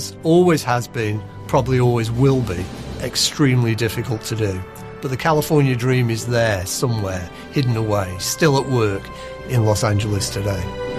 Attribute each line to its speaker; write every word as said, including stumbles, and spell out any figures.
Speaker 1: Americans, always has been, probably always will be, extremely difficult to do. But the California dream is there somewhere, hidden away, still at work in Los Angeles today.